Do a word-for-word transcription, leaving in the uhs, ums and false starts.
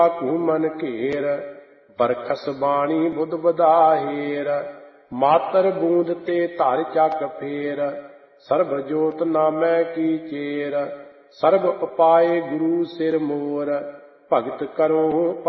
ਆਕੂ ਮਨ ਘੇਰ, ਬਰਖਸ ਬਾਣੀ ਬੁੱਧ ਬਦਾਹੇਰ। ਮਾਤਰ ਬੂੰਦ ਤੇ ਧਰ ਚੱਕ ਫੇਰ, ਸਰਬ ਜੋਤ ਨਾਮੈ ਕੀ ਚੇਰ। ਸਰਬ ਉਪਾਏ ਗੁਰੂ ਸਿਰ ਮੋਰ, ਭਗਤ ਕਰੋ